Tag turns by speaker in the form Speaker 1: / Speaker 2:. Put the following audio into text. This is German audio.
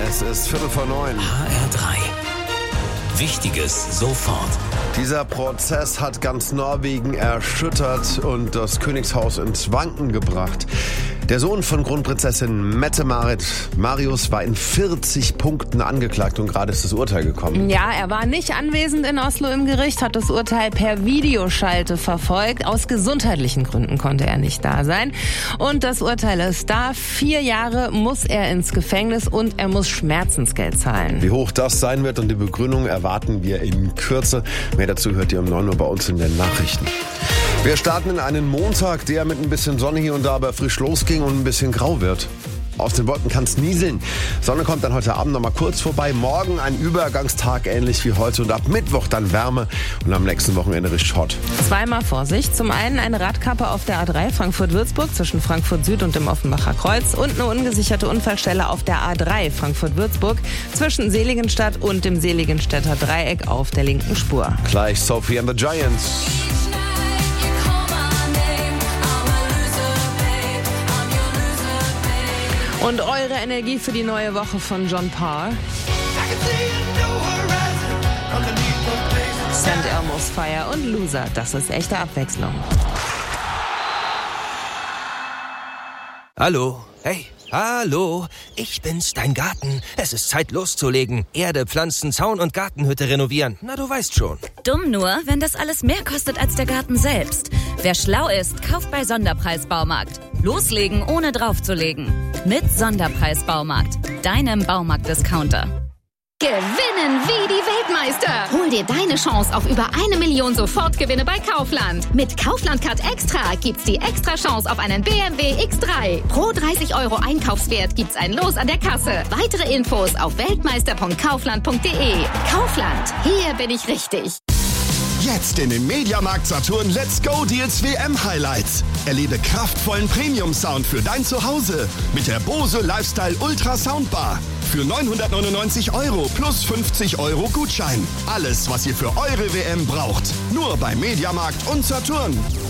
Speaker 1: Es ist 8:45.
Speaker 2: HR3. Wichtiges sofort.
Speaker 1: Dieser Prozess hat ganz Norwegen erschüttert und das Königshaus ins Wanken gebracht. Der Sohn von Kronprinzessin Mette-Marit, Marius, war in 40 Punkten angeklagt und gerade ist das Urteil gekommen.
Speaker 3: Ja, er war nicht anwesend in Oslo im Gericht, hat das Urteil per Videoschalte verfolgt. Aus gesundheitlichen Gründen konnte er nicht da sein. Und das Urteil ist da. 4 Jahre muss er ins Gefängnis und er muss Schmerzensgeld zahlen.
Speaker 1: Wie hoch das sein wird und die Begründung erwarten wir in Kürze. Mehr dazu hört ihr um 9 Uhr bei uns in den Nachrichten. Wir starten in einen Montag, der mit ein bisschen Sonne hier und da aber frisch losging und ein bisschen grau wird. Aus den Wolken kann es nieseln. Sonne kommt dann heute Abend noch mal kurz vorbei. Morgen ein Übergangstag ähnlich wie heute und ab Mittwoch dann Wärme und am nächsten Wochenende richtig hot.
Speaker 3: Zweimal Vorsicht. Zum einen eine Radkappe auf der A3 Frankfurt-Würzburg zwischen Frankfurt Süd und dem Offenbacher Kreuz und eine ungesicherte Unfallstelle auf der A3 Frankfurt-Würzburg zwischen Seligenstadt und dem Seligenstädter Dreieck auf der linken Spur.
Speaker 1: Gleich Sophie and the Giants.
Speaker 3: Und eure Energie für die neue Woche von John Parr. St. Elmo's Fire und Loser. Das ist echte Abwechslung.
Speaker 4: Hallo, hey, hallo, ich bin's, dein Garten. Es ist Zeit loszulegen. Erde, Pflanzen, Zaun und Gartenhütte renovieren. Na, du weißt schon.
Speaker 5: Dumm nur, wenn das alles mehr kostet als der Garten selbst. Wer schlau ist, kauft bei Sonderpreis Baumarkt. Loslegen, ohne draufzulegen. Mit Sonderpreis Baumarkt, deinem Baumarkt-Discounter.
Speaker 6: Gewinnen wie die Weltmeister! Hol dir deine Chance auf über 1 Million Sofortgewinne bei Kaufland. Mit Kaufland Card Extra gibt's die extra Chance auf einen BMW X3. Pro 30 € Einkaufswert gibt's ein Los an der Kasse. Weitere Infos auf weltmeister.kaufland.de. Kaufland, hier bin ich richtig.
Speaker 7: Jetzt in den Mediamarkt Saturn Let's Go Deals WM Highlights. Erlebe kraftvollen Premium-Sound für dein Zuhause mit der Bose Lifestyle Ultra Soundbar. Für 999 € plus 50 € Gutschein. Alles, was ihr für eure WM braucht. Nur bei Mediamarkt und Saturn.